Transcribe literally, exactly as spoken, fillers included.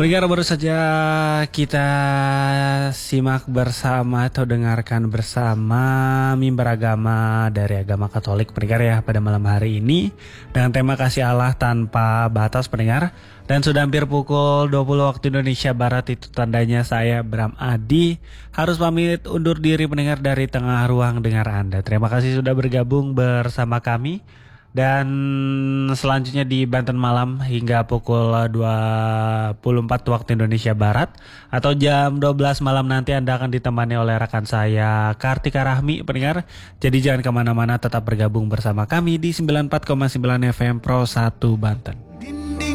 Pendengar, baru saja kita simak bersama atau dengarkan bersama mimbar agama dari agama Katolik, pendengar ya, pada malam hari ini dengan tema Kasih Allah Tanpa Batas, pendengar. Dan sudah hampir pukul dua puluh waktu Indonesia Barat, itu tandanya saya Bram Adi harus pamit undur diri, pendengar, dari tengah ruang dengar Anda. Terima kasih sudah bergabung bersama kami. Dan selanjutnya di Banten Malam hingga pukul dua puluh empat waktu Indonesia Barat atau jam dua belas malam nanti Anda akan ditemani oleh rekan saya Kartika Rahmi, pendengar. Jadi jangan kemana-mana, tetap bergabung bersama kami di sembilan puluh empat koma sembilan F M Pro satu Banten.